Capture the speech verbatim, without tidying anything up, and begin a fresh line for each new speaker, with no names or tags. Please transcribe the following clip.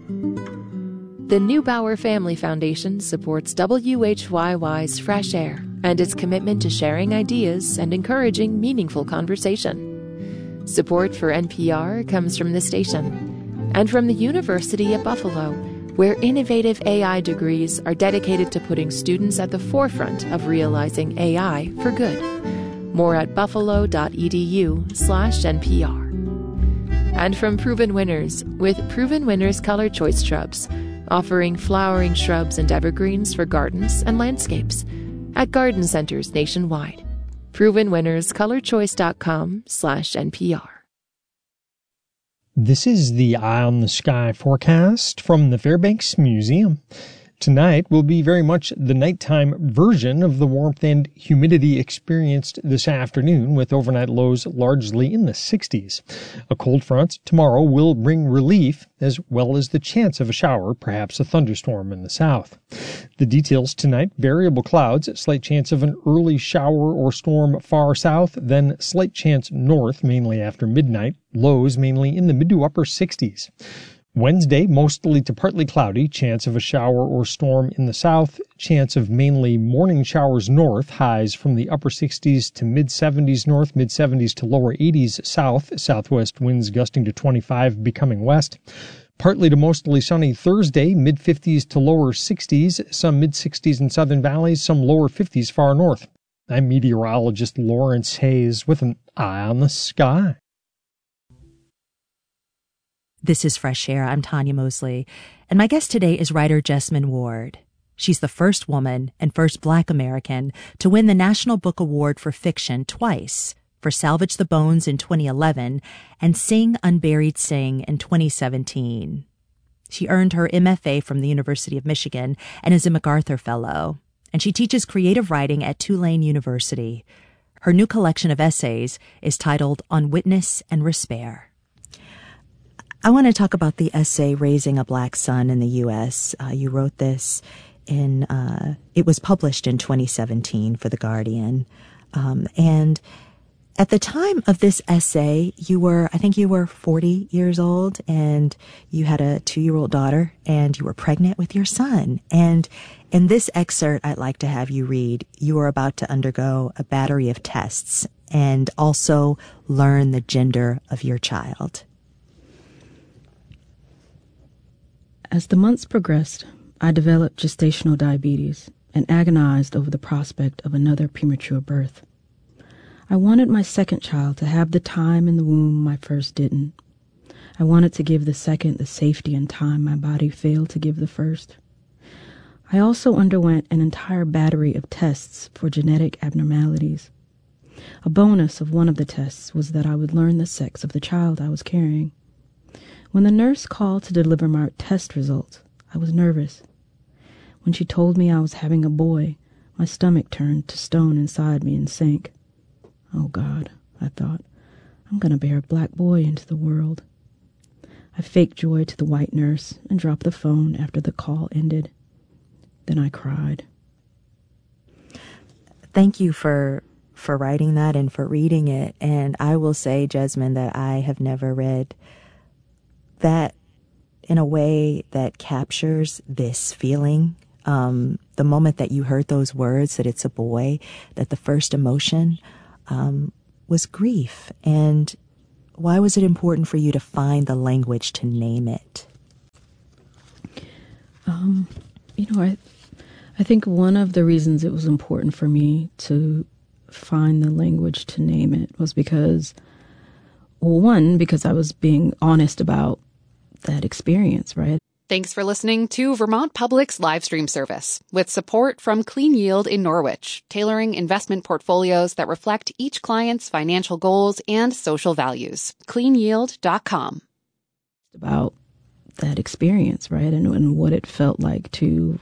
The Neubauer Family Foundation supports W H Y Y's Fresh Air and its commitment to sharing ideas and encouraging meaningful conversation. Support for N P R comes from the station and from the University at Buffalo, where innovative A I degrees are dedicated to putting students at the forefront of realizing A I for good. More at buffalo.edu slash NPR. And from Proven Winners, with Proven Winners Color Choice Shrubs, offering flowering shrubs and evergreens for gardens and landscapes at garden centers nationwide. proven winners color choice dot com slash N P R.
This is the Eye on the Sky forecast from the Fairbanks Museum. Tonight will be very much the nighttime version of the warmth and humidity experienced this afternoon, with overnight lows largely in the sixties. A cold front tomorrow will bring relief, as well as the chance of a shower, perhaps a thunderstorm in the south. The details tonight: variable clouds, slight chance of an early shower or storm far south, then slight chance north, mainly after midnight, lows mainly in the mid to upper sixties. Wednesday, mostly to partly cloudy, chance of a shower or storm in the south, chance of mainly morning showers north, highs from the upper sixties to mid-seventies north, mid-seventies to lower eighties south, southwest winds gusting to twenty-five, becoming west. Partly to mostly sunny Thursday, mid-fifties to lower sixties, some mid-sixties in southern valleys, some lower fifties far north. I'm meteorologist Lawrence Hayes with an eye on the sky.
This is Fresh Air. I'm Tanya Mosley, and my guest today is writer Jesmyn Ward. She's the first woman and first Black American to win the National Book Award for Fiction twice, for Salvage the Bones in twenty eleven and Sing Unburied Sing in twenty seventeen. She earned her M F A from the University of Michigan and is a MacArthur Fellow, and she teaches creative writing at Tulane University. Her new collection of essays is titled On Witness and Respair. I want to talk about the essay Raising a Black Son in the U S Uh, you wrote this in, uh, it was published in twenty seventeen for The Guardian. Um, and at the time of this essay, you were, I think you were forty years old, and you had a two-year-old daughter, and you were pregnant with your son. And in this excerpt I'd like to have you read, you were about to undergo a battery of tests and also learn the gender of your child.
As the months progressed, I developed gestational diabetes and agonized over the prospect of another premature birth. I wanted my second child to have the time in the womb my first didn't. I wanted to give the second the safety and time my body failed to give the first. I also underwent an entire battery of tests for genetic abnormalities. A bonus of one of the tests was that I would learn the sex of the child I was carrying. When the nurse called to deliver my test results, I was nervous. When she told me I was having a boy, my stomach turned to stone inside me and sank. Oh God, I thought, I'm going to bear a black boy into the world. I faked joy to the white nurse and dropped the phone after the call ended. Then I cried.
Thank you for for writing that and for reading it. And I will say, Jesmyn, that I have never read that in a way that captures this feeling. Um, the moment that you heard those words, that it's a boy, that the first emotion um, was grief. And why was it important for you to find the language to name it?
Um, you know, I, I think one of the reasons it was important for me to find the language to name it was because, well, one, because I was being honest about that experience, right?
Thanks for listening to Vermont Public's live stream service with support from Clean Yield in Norwich, tailoring investment portfolios that reflect each client's financial goals and social values. clean yield dot com.
About that experience, right? And, and what it felt like to